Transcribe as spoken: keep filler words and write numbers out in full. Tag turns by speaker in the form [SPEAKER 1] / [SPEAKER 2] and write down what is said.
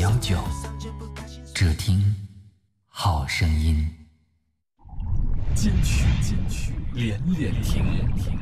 [SPEAKER 1] 幺九，只听好声音。金曲金曲连连听。